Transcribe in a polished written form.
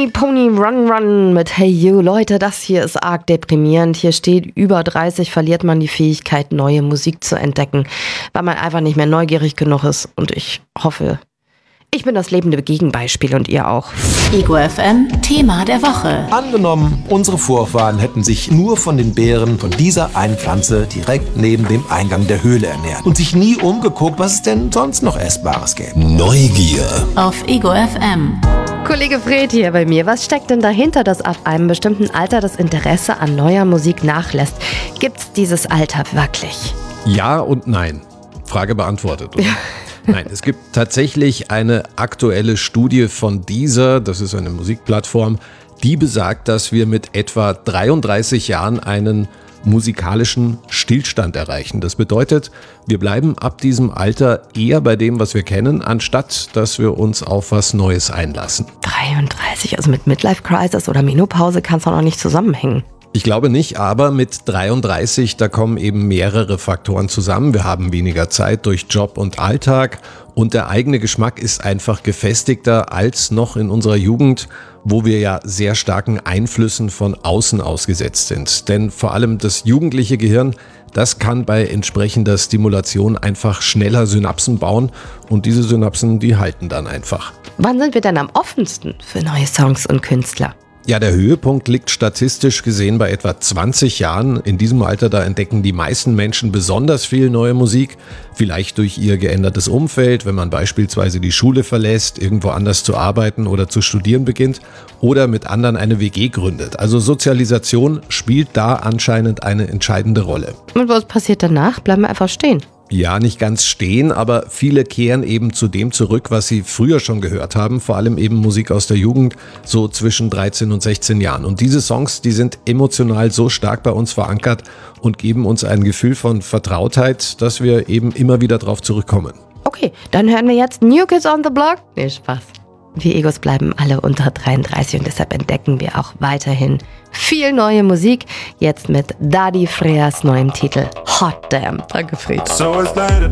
Pony Run Run mit Hey You. Leute, das hier ist arg deprimierend. Hier steht, über 30 verliert man die Fähigkeit, neue Musik zu entdecken, weil man einfach nicht mehr neugierig genug ist. Und ich hoffe, ich bin das lebende Gegenbeispiel und ihr auch. Ego FM, Thema der Woche. Angenommen, unsere Vorfahren hätten sich nur von den Beeren von dieser einen Pflanze direkt neben dem Eingang der Höhle ernährt und sich nie umgeguckt, was es denn sonst noch Essbares gäbe. Neugier. Auf Ego FM. Kollege Fred hier bei mir. Was steckt denn dahinter, dass ab einem bestimmten Alter das Interesse an neuer Musik nachlässt? Gibt's dieses Alter wirklich? Ja und nein. Frage beantwortet. Oder? Nein, es gibt tatsächlich eine aktuelle Studie von Deezer, das ist eine Musikplattform, die besagt, dass wir mit etwa 33 Jahren einen musikalischen Stillstand erreichen. Das bedeutet, wir bleiben ab diesem Alter eher bei dem, was wir kennen, anstatt dass wir uns auf was Neues einlassen. 33, also mit Midlife Crisis oder Menopause kann es doch noch nicht zusammenhängen. Ich glaube nicht, aber mit 33, da kommen eben mehrere Faktoren zusammen. Wir haben weniger Zeit durch Job und Alltag und der eigene Geschmack ist einfach gefestigter als noch in unserer Jugend, wo wir ja sehr starken Einflüssen von außen ausgesetzt sind. Denn vor allem das jugendliche Gehirn, das kann bei entsprechender Stimulation einfach schneller Synapsen bauen und diese Synapsen, die halten dann einfach. Wann sind wir denn am offensten für neue Songs und Künstler? Ja, der Höhepunkt liegt statistisch gesehen bei etwa 20 Jahren. In diesem Alter, da entdecken die meisten Menschen besonders viel neue Musik, vielleicht durch ihr geändertes Umfeld, wenn man beispielsweise die Schule verlässt, irgendwo anders zu arbeiten oder zu studieren beginnt oder mit anderen eine WG gründet. Also Sozialisation spielt da anscheinend eine entscheidende Rolle. Und was passiert danach? Bleiben wir einfach stehen. Ja, nicht ganz stehen, aber viele kehren eben zu dem zurück, was sie früher schon gehört haben, vor allem eben Musik aus der Jugend, so zwischen 13 und 16 Jahren. Und diese Songs, die sind emotional so stark bei uns verankert und geben uns ein Gefühl von Vertrautheit, dass wir eben immer wieder drauf zurückkommen. Okay, dann hören wir jetzt New Kids on the Block. Nee, Spaß. Wir Egos bleiben alle unter 33 und deshalb entdecken wir auch weiterhin viel neue Musik. Jetzt mit Dadi Freas neuem Titel Hot Damn. Danke, Fred.